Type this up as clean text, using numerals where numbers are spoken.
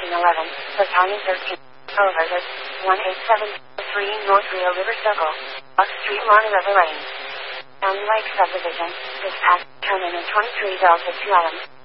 11, Battalion 13. Over the 18703 North Rio River Circle, Oak Street, Monterey Lane. Elm Lake Subdivision, dispatch, turn in 23 Delta 2 Adam.